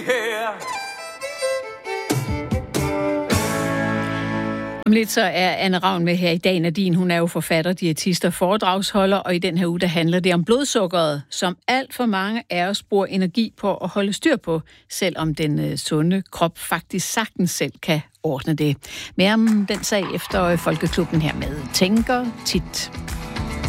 her. Om lidt så er Anne Ravn med her i dag. Nadine, hun er jo forfatter, diætist og foredragsholder, og i den her uge, der handler det om blodsukkeret, som alt for mange af os bruger energi på at holde styr på, selvom den sunde krop faktisk sagtens selv kan ordne det. Mere om den sag efter Folkeklubben her med Tænker tit.